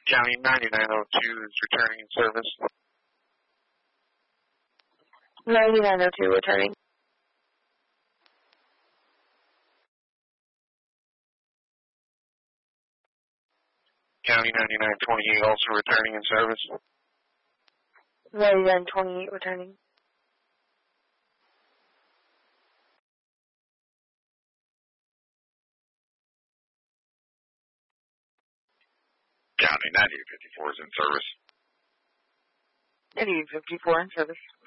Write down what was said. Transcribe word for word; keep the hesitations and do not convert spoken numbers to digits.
County ninety-nine oh two is returning in service. ninety-nine oh two returning. County ninety-nine twenty-eight also returning in service. ninety-nine twenty-eight returning. County ninety-eight fifty-four is in service. ninety-eight fifty-four in service.